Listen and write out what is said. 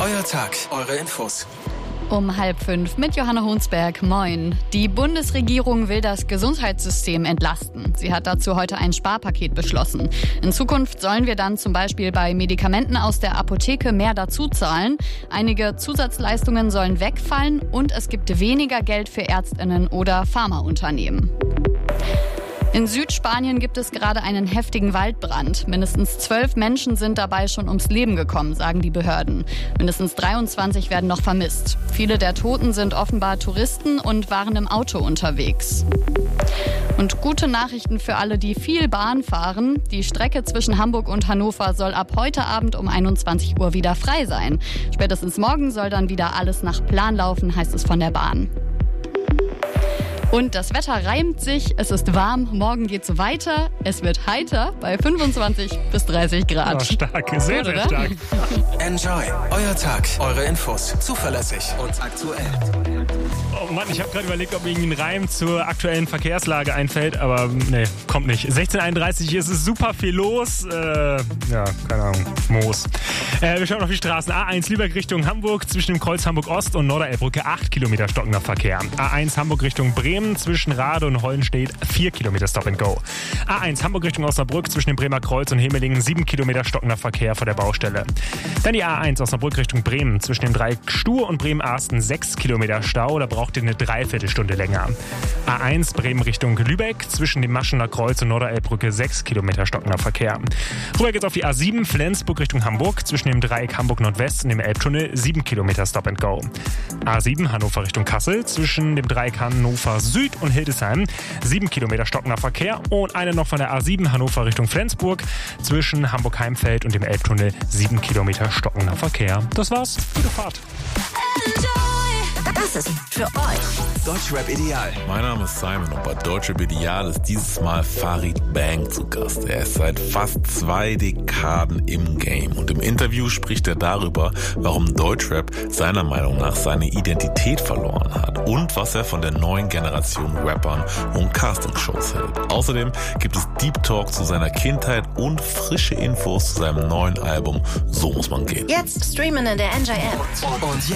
euer Tag, eure Infos. Um 4:30 mit Johanna Honsberg. Moin. Die Bundesregierung will das Gesundheitssystem entlasten. Sie hat dazu heute ein Sparpaket beschlossen. In Zukunft sollen wir dann zum Beispiel bei Medikamenten aus der Apotheke mehr dazu zahlen. Einige Zusatzleistungen sollen wegfallen und es gibt weniger Geld für ÄrztInnen oder Pharmaunternehmen. In Südspanien gibt es gerade einen heftigen Waldbrand. Mindestens 12 Menschen sind dabei schon ums Leben gekommen, sagen die Behörden. Mindestens 23 werden noch vermisst. Viele der Toten sind offenbar Touristen und waren im Auto unterwegs. Und gute Nachrichten für alle, die viel Bahn fahren. Die Strecke zwischen Hamburg und Hannover soll ab heute Abend um 21 Uhr wieder frei sein. Spätestens morgen soll dann wieder alles nach Plan laufen, heißt es von der Bahn. Und das Wetter reimt sich, es ist warm, morgen geht's weiter, es wird heiter bei 25 bis 30 Grad. Oh, stark, sehr, sehr stark. Enjoy, euer Tag, eure Infos, zuverlässig und aktuell. Oh Mann, ich habe gerade überlegt, ob mir irgendwie ein Reim zur aktuellen Verkehrslage einfällt, aber nee, kommt nicht. 16:31 ist es super viel los, ja, keine Ahnung, Moos. Wir schauen auf die Straßen. A1 Lübeck Richtung Hamburg, zwischen dem Kreuz Hamburg Ost und Norderelbbrücke 8 Kilometer stockender Verkehr. A1 Hamburg Richtung Bremen, zwischen Rade und Hollenstedt 4 Kilometer Stop and Go. A1 Hamburg Richtung Osnabrück, zwischen dem Bremer Kreuz und Hemelingen 7 Kilometer stockender Verkehr vor der Baustelle. Dann die A1 Osnabrück Richtung Bremen, zwischen dem Dreieck Stur und Bremen-Arsten 6 Kilometer Stau, da braucht ihr eine Dreiviertelstunde länger. A1 Bremen Richtung Lübeck, zwischen dem Maschener Kreuz und Norderelbbrücke 6 Kilometer stockender Verkehr. Rüber geht's auf die A7 Flensburg Richtung Hamburg, zwischen dem Dreieck Hamburg Nordwest und dem Elbtunnel 7 Kilometer Stop and Go. A7 Hannover Richtung Kassel, zwischen dem Dreieck Hannover Süd und Hildesheim 7 Kilometer stockender Verkehr und eine noch von der A7 Hannover Richtung Flensburg, zwischen Hamburg-Heimfeld und dem Elbtunnel 7 Kilometer stockender Verkehr. Das war's. Gute Fahrt. Das ist für euch Deutschrap Ideal. Mein Name ist Simon und bei Deutschrap Ideal ist dieses Mal Farid Bang zu Gast. Er ist seit fast 2 Dekaden im Game und im Interview spricht er darüber, warum Deutschrap seiner Meinung nach seine Identität verloren hat und was er von der neuen Generation Rappern und Castingshows hält. Außerdem gibt es Deep Talk zu seiner Kindheit und frische Infos zu seinem neuen Album So muss man gehen. jetzt streamen in der Enjoy App. Und